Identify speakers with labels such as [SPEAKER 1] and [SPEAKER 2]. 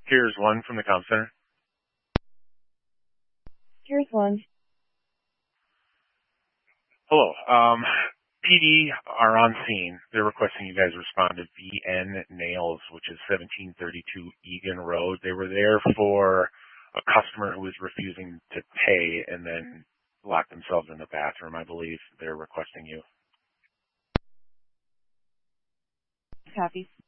[SPEAKER 1] Here's one from the comm center.
[SPEAKER 2] Here's one.
[SPEAKER 1] Hello. PD are on scene. They're requesting you guys respond to VN Nails, which is 1732 Egan Road. They were there for a customer who was refusing to pay and then locked themselves in the bathroom. I believe they're requesting you.
[SPEAKER 2] Copy.